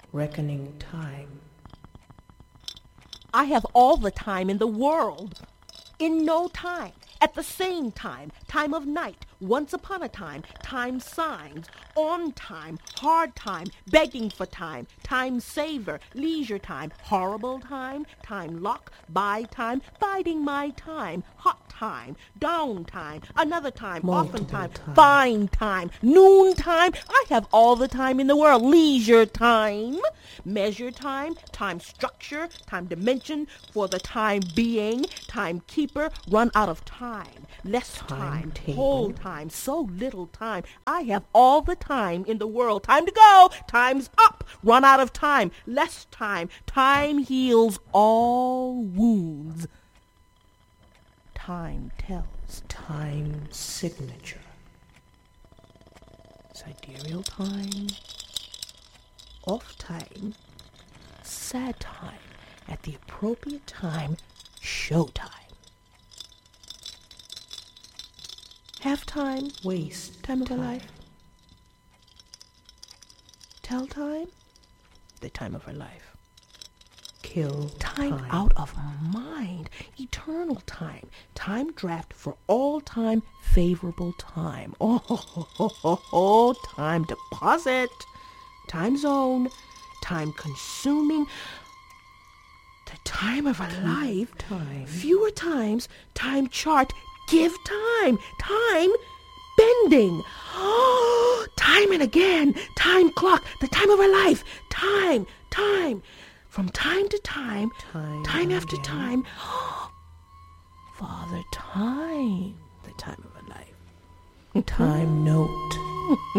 reckoning time. I have all the time in the world. In no time, at the same time, time of night, once upon a time signs, on time, hard time, begging for time saver, leisure time, horrible time lock, buy time, biding my time, hot time, down time, another time, Multiple often time, time. fine time, noon time. I have all the time in the world. Leisure time, measure time, time structure, time dimension, for the time being, timekeeper, run out of time, less time, Timetable. whole time, so little time. I have all the time in the world. Time to go. Time's up. Run out of time. Less time. Time heals all wounds. Time tells. Time signature. Sidereal time. Off time. Sad time. At the appropriate time. Showtime. Half time. Waste Time of a time. life. Tell time. The time of her life. Kill Time out of mind. Eternal time. Time draft for all time. Favorable time. Oh, time deposit. Time zone. Time consuming. The time of her life. time. Fewer times. Time chart. Give time. Time bending. Time and again. Time clock. The time of her life. Time. From time to time. Time after again. time. Father time. The time of her life. Time note.